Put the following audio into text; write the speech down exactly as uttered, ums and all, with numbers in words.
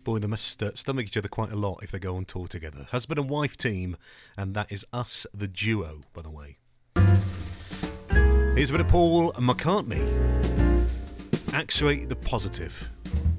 Boy, they must uh, stomach each other quite a lot if they go on tour together. Husband and wife team, and that is Us, the duo, by the way. Here's a bit of Paul McCartney. Actuate the positive.